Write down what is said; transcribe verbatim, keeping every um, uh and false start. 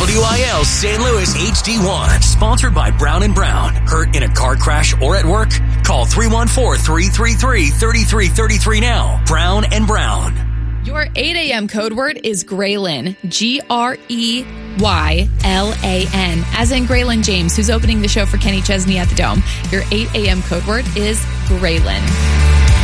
W I L Saint Louis H D one. Sponsored by Brown and Brown. Hurt in a car crash or at work? Call three one four, three three three, three three three three now. Brown and Brown. Your eight a.m. code word is Graylin. G R E Y L A N. As in Graylin James, who's opening the show for Kenny Chesney at the Dome. Your eight a.m. code word is Graylin.